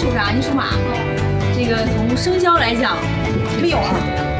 属啥？你属马。这个从生肖来讲， 没有啊。